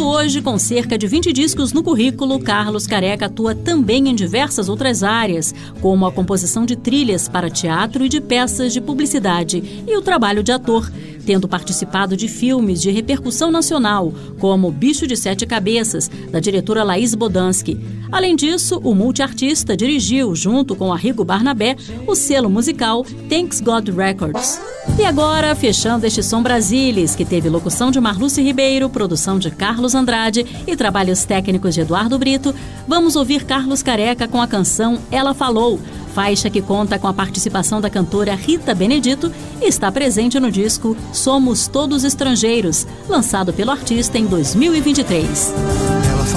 hoje, com cerca de 20 discos no currículo, Carlos Careca atua também em diversas outras áreas, como a composição de trilhas para teatro e de peças de publicidade e o trabalho de ator, tendo participado de filmes de repercussão nacional, como Bicho de Sete Cabeças, da diretora Laís Bodansky. Além disso, o multiartista dirigiu, junto com Arrigo Barnabé, o selo musical Thanks God Records. E agora, fechando este Som Brasilis, que teve locução de Marluce Ribeiro, produção de Carlos Andrade e trabalhos técnicos de Eduardo Brito, vamos ouvir Carlos Careca com a canção Ela Falou, faixa que conta com a participação da cantora Rita Benedito e está presente no disco Somos Todos Estrangeiros, lançado pelo artista em 2023.